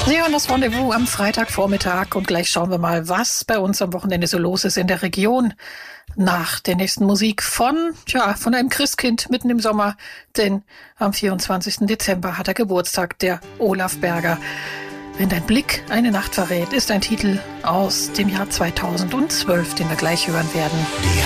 Sie hören das Rendezvous am Freitagvormittag und gleich schauen wir mal, was bei uns am Wochenende so los ist in der Region. Nach der nächsten Musik von einem Christkind mitten im Sommer, denn am 24. Dezember hat er Geburtstag, der Olaf Berger. Wenn dein Blick eine Nacht verrät, ist ein Titel aus dem Jahr 2012, den wir gleich hören werden.